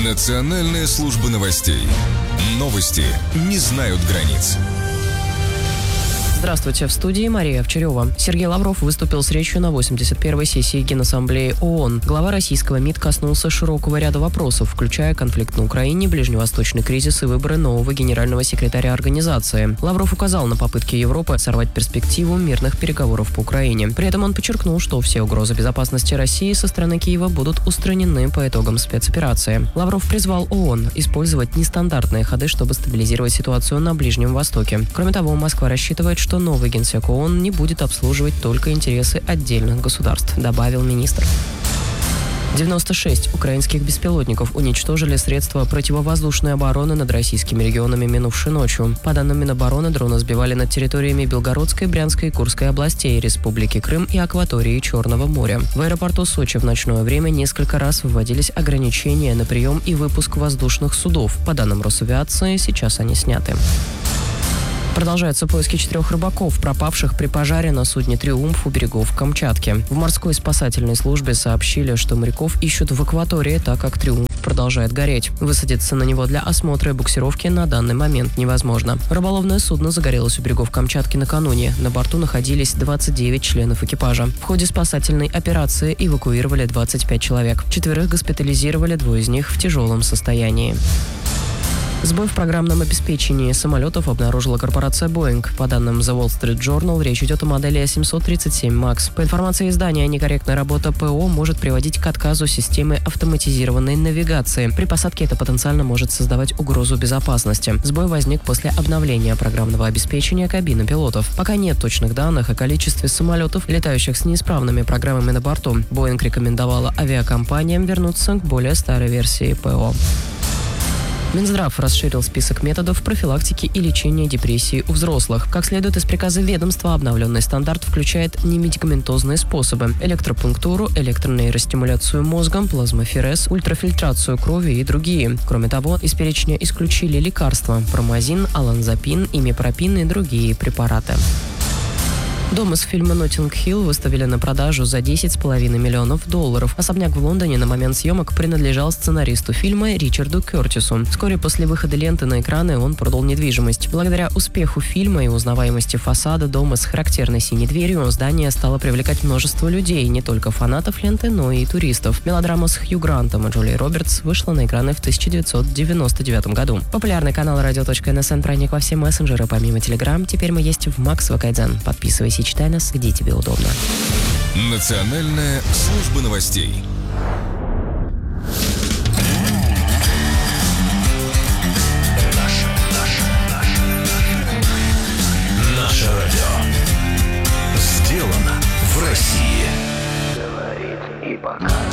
Национальная служба новостей. Новости не знают границ. Здравствуйте, в студии Мария Овчарева. Сергей Лавров выступил с речью на 81-й сессии Генассамблеи ООН. Глава российского МИД коснулся широкого ряда вопросов, включая конфликт на Украине, ближневосточный кризис и выборы нового генерального секретаря организации. Лавров указал на попытки Европы сорвать перспективу мирных переговоров по Украине. При этом он подчеркнул, что все угрозы безопасности России со стороны Киева будут устранены по итогам спецоперации. Лавров призвал ООН использовать нестандартные ходы, чтобы стабилизировать ситуацию на Ближнем Востоке. Кроме того, Москва рассчитывает, что новый генсек ООН не будет обслуживать только интересы отдельных государств, добавил министр. 96 украинских беспилотников уничтожили средства противовоздушной обороны над российскими регионами минувшей ночью. По данным Минобороны, дроны сбивали над территориями Белгородской, Брянской и Курской областей, Республики Крым и акватории Черного моря. В аэропорту Сочи в ночное время несколько раз вводились ограничения на прием и выпуск воздушных судов. По данным Росавиации, сейчас они сняты. Продолжаются поиски 4 рыбаков, пропавших при пожаре на судне «Триумф» у берегов Камчатки. В морской спасательной службе сообщили, что моряков ищут в акватории, так как «Триумф» продолжает гореть. Высадиться на него для осмотра и буксировки на данный момент невозможно. Рыболовное судно загорелось у берегов Камчатки накануне. На борту находились 29 членов экипажа. В ходе спасательной операции эвакуировали 25 человек. 4 госпитализировали, 2 из них в тяжелом состоянии. Сбой в программном обеспечении самолетов обнаружила корпорация Boeing. По данным The Wall Street Journal, речь идет о модели A737 MAX. По информации издания, некорректная работа ПО может приводить к отказу системы автоматизированной навигации. При посадке это потенциально может создавать угрозу безопасности. Сбой возник после обновления программного обеспечения кабины пилотов. Пока нет точных данных о количестве самолетов, летающих с неисправными программами на борту. Boeing рекомендовала авиакомпаниям вернуться к более старой версии ПО. Минздрав расширил список методов профилактики и лечения депрессии у взрослых. Как следует из приказа ведомства, обновленный стандарт включает немедикаментозные способы – электропунктуру, электронейростимуляцию мозга, плазмоферез, ультрафильтрацию крови и другие. Кроме того, из перечня исключили лекарства – промазин, оланзапин, имипропин и другие препараты. Дом из фильма «Ноттинг-Хилл» выставили на продажу за $10,5 миллионов. Особняк в Лондоне на момент съемок принадлежал сценаристу фильма Ричарду Кертису. Вскоре после выхода ленты на экраны он продал недвижимость. Благодаря успеху фильма и узнаваемости фасада дома с характерной синей дверью здание стало привлекать множество людей, не только фанатов ленты, но и туристов. Мелодрама с Хью Грантом и Джулией Робертс вышла на экраны в 1999 году. Популярный канал Radio.NSN проник во все мессенджеры, помимо Telegram. Теперь мы есть в Макс Вакайдзен. Подписывайся и читай нас, где тебе удобно. Национальная служба новостей. Наше радио сделано в России. Говорит и показывает.